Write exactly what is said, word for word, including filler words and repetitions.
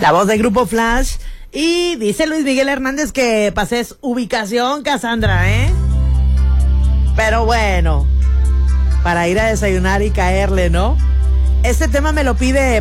La voz del Grupo Flash. Y dice Luis Miguel Hernández que pases ubicación, Cassandra, ¿eh? Pero bueno, para ir a desayunar y caerle, ¿no? Este tema me lo pide